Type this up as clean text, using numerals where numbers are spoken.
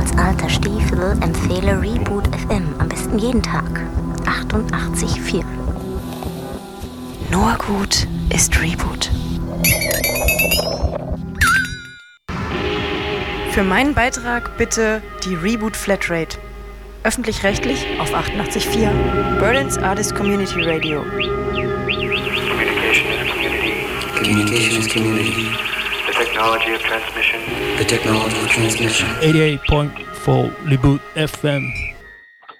als alter Stiefel empfehle Reboot FM am besten jeden Tag. 88,4. Nur gut ist Reboot. Für meinen Beitrag bitte die Reboot Flatrate. Öffentlich-rechtlich auf 88,4. Berlin's Artist Community Radio. Communication is community. Communication is community. The technology of transmission. The technology of transmission. 88.4 Reboot FM.